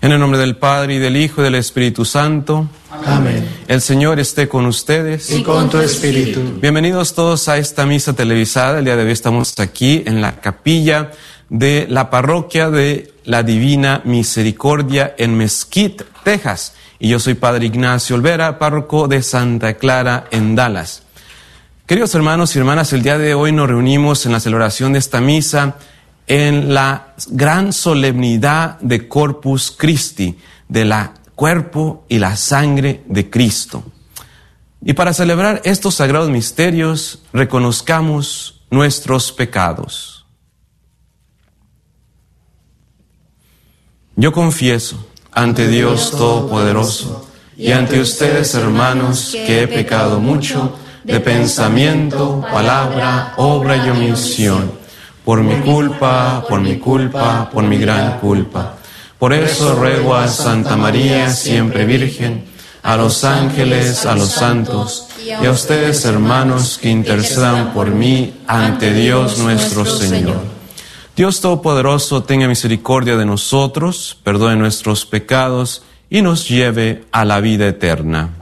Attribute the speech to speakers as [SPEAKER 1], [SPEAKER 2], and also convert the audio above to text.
[SPEAKER 1] En el nombre del Padre, y del Hijo, y del Espíritu Santo.
[SPEAKER 2] Amén.
[SPEAKER 1] El Señor esté con ustedes.
[SPEAKER 2] Y con tu espíritu.
[SPEAKER 1] Bienvenidos todos a esta misa televisada. El día de hoy estamos aquí en la capilla de la parroquia de la Divina Misericordia en Mesquite, Texas. Y yo soy Padre Ignacio Olvera, párroco de Santa Clara en Dallas. Queridos hermanos y hermanas, el día de hoy nos reunimos en la celebración de esta misa en la gran solemnidad de Corpus Christi, de la cuerpo y la sangre de Cristo. Y para celebrar estos sagrados misterios, reconozcamos nuestros pecados. Yo confieso ante Dios Todopoderoso y ante ustedes, hermanos, que he pecado mucho de pensamiento, palabra, obra y omisión, por mi culpa, por mi gran culpa. Por eso ruego a Santa María, siempre Virgen, a los ángeles, a los santos, y a ustedes, hermanos, que intercedan por mí ante Dios nuestro Señor. Dios Todopoderoso tenga misericordia de nosotros, perdone nuestros pecados y nos lleve a la vida eterna.